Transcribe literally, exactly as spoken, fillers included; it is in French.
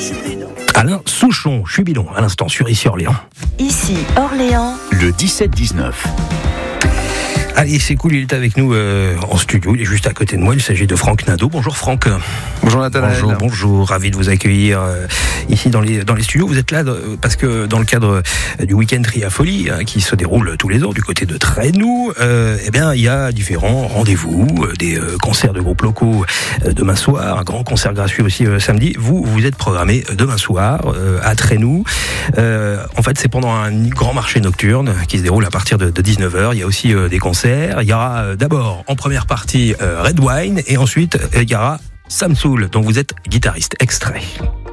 Alain Souchon, je suis bidon, à l'instant sur Ici Orléans. Ici Orléans. Le dix-sept dix-neuf. Allez, c'est cool, il est avec nous euh, en studio, il est juste à côté de moi, il s'agit de Franck Nadeau. Bonjour Franck. Bonjour Nathanaël. Bonjour, bonjour, ravi de vous accueillir euh, ici dans les, dans les studios. Vous êtes là euh, parce que dans le cadre euh, du week-end Triafolie hein, qui se déroule tous les ans du côté de Trenou, euh, eh bien il y a différents rendez-vous, euh, des euh, concerts de groupes locaux euh, demain soir, un grand concert gratuit aussi euh, samedi. Vous, vous êtes programmé demain soir euh, à Trenou. Euh, en fait, c'est pendant un grand marché nocturne qui se déroule à partir de, de dix-neuf heures. Il y a aussi euh, des concerts. Il y aura euh, d'abord en première partie euh, Red Wine et ensuite euh, il y aura Sam Soul, dont vous êtes guitariste. Extrait.